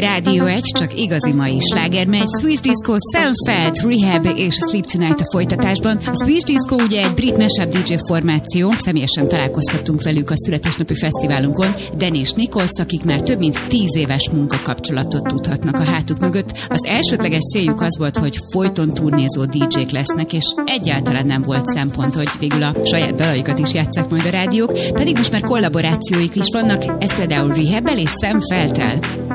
Rádió 1, csak igazi mai sláger megy. Swedish Disco, Sam Feldt, Rehab és Sleep Tonight a folytatásban. A Swedish Disco ugye egy brit mashup DJ formáció, személyesen találkoztattunk velük a születésnapi fesztiválunkon, Dan és Nichols, akik már több mint 10 éves munkakapcsolatot tudhatnak a hátuk mögött. Az elsődleges céljuk az volt, hogy folyton turnézó DJ-k lesznek, és egyáltalán nem volt szempont, hogy végül a saját dalaikat is játsszák majd a rádiók, pedig most már kollaborációik is vannak, ez például Rehab-el és Sam Feldt-tel.